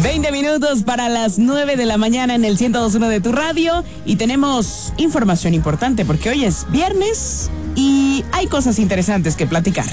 20 minutos para las 9 de la mañana en el 102.1 de tu radio y tenemos información importante porque hoy es viernes y hay cosas interesantes que platicar.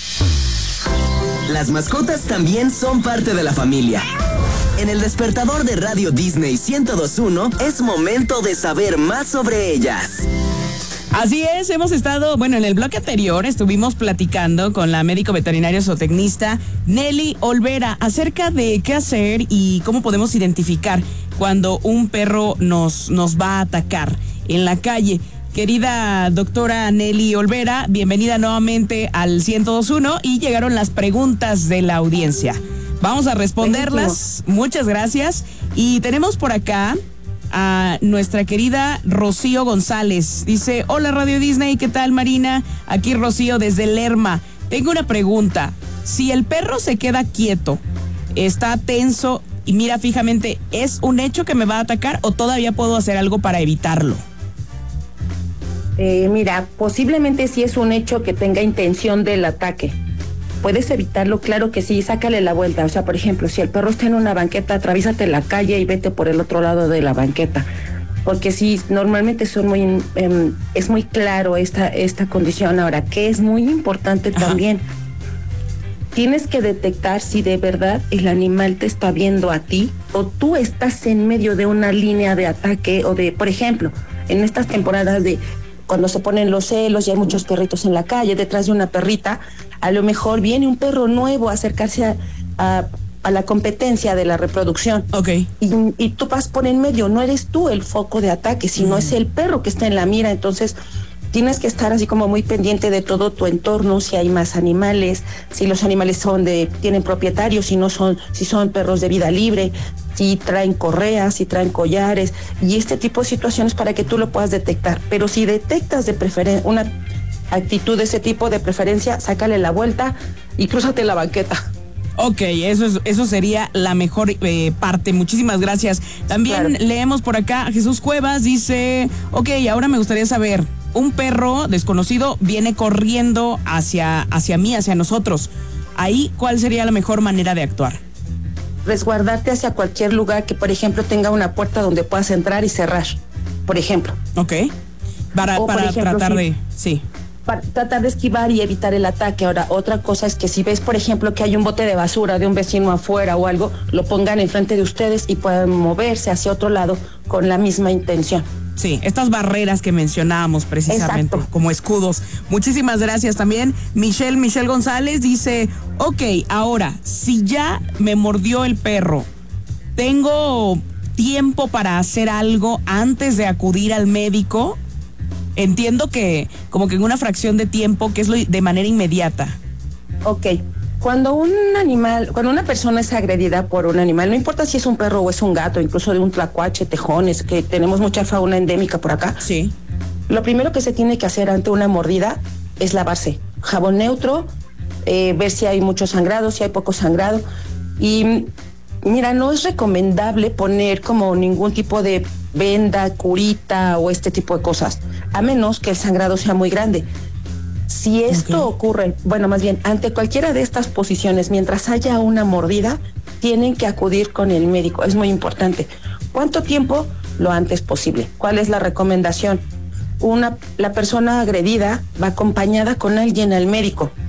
Las mascotas también son parte de la familia. En el despertador de Radio Disney 102.1 es momento de saber más sobre ellas. Así es, hemos estado, en el bloque anterior estuvimos platicando con la médico veterinaria zootecnista Nelly Olvera acerca de qué hacer y cómo podemos identificar cuando un perro nos va a atacar en la calle. Querida doctora Nelly Olvera, bienvenida nuevamente al 102.1 y llegaron las preguntas de la audiencia. Vamos a responderlas, muchas gracias. Y tenemos por acá a nuestra querida Rocío González. Dice, hola Radio Disney, ¿qué tal Marina? Aquí Rocío desde Lerma. Tengo una pregunta. Si el perro se queda quieto, está tenso y mira fijamente, ¿es un hecho que me va a atacar o todavía puedo hacer algo para evitarlo? Mira, posiblemente sí es un hecho que tenga intención del ataque. ¿Puedes evitarlo? Claro que sí, sácale la vuelta. O sea, por ejemplo, si el perro está en una banqueta, atraviésate la calle y vete por el otro lado de la banqueta. Porque sí, normalmente es muy claro esta condición. Ahora, que es muy importante también, tienes que detectar si de verdad el animal te está viendo a ti o tú estás en medio de una línea de ataque o de, por ejemplo, en estas temporadas de cuando se ponen los celos y hay muchos perritos en la calle, detrás de una perrita, a lo mejor viene un perro nuevo a acercarse a la competencia de la reproducción. Okay. Y tú vas por en medio, no eres tú el foco de ataque, sino es el perro que está en la mira. Entonces tienes que estar así como muy pendiente de todo tu entorno, si hay más animales, si los animales tienen propietarios, si son perros de vida libre, si traen correas, si traen collares y este tipo de situaciones para que tú lo puedas detectar. Pero si detectas de preferencia una actitud de ese tipo, de preferencia, sácale la vuelta y crúzate la banqueta. Ok, eso sería la mejor parte. Muchísimas gracias. También leemos por acá a Jesús Cuevas, dice, ok, ahora me gustaría saber, un perro desconocido viene corriendo hacia mí, hacia nosotros. Ahí, ¿cuál sería la mejor manera de actuar? Resguardarte hacia cualquier lugar que, por ejemplo, tenga una puerta donde puedas entrar y cerrar, por ejemplo. Ok, para ejemplo, tratar de... Sí. Para tratar de esquivar y evitar el ataque. Ahora, otra cosa es que si ves, por ejemplo, que hay un bote de basura de un vecino afuera o algo, lo pongan enfrente de ustedes y puedan moverse hacia otro lado con la misma intención. Sí, estas barreras que mencionábamos precisamente. Exacto. Como escudos. Muchísimas gracias también. Michelle González dice, ok, ahora, si ya me mordió el perro, ¿tengo tiempo para hacer algo antes de acudir al médico? Entiendo que como que en una fracción de tiempo, que es de manera inmediata. Ok, cuando una persona es agredida por un animal, no importa si es un perro o es un gato, incluso de un tlacuache, tejones, que tenemos mucha fauna endémica por acá. Sí. Lo primero que se tiene que hacer ante una mordida es lavarse. Jabón neutro, ver si hay mucho sangrado, si hay poco sangrado. Y mira, no es recomendable poner como ningún tipo de venda, curita o este tipo de cosas, a menos que el sangrado sea muy grande. Si esto ocurre, más bien, ante cualquiera de estas posiciones, mientras haya una mordida, tienen que acudir con el médico. Es muy importante. ¿Cuánto tiempo? Lo antes posible. ¿Cuál es la recomendación? La persona agredida va acompañada con alguien al médico.